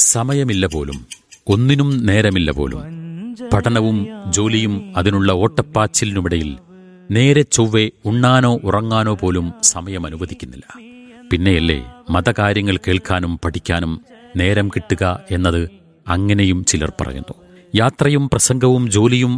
സമയമില്ല പോലും, ഒന്നിനും നേരമില്ല പോലും. പഠനവും ജോലിയും അതിനുള്ള ഓട്ടപ്പാച്ചിലിനുമിടയിൽ നേരെ ചൊവ്വെ ഉണ്ണാനോ ഉറങ്ങാനോ പോലും സമയം അനുവദിക്കുന്നില്ല. പിന്നെയല്ലേ മതകാര്യങ്ങൾ കേൾക്കാനും പഠിക്കാനും നേരം കിട്ടുക എന്നത്. അങ്ങനെയും ചിലർ പറയുന്നു. യാത്രയും പ്രസംഗവും ജോലിയും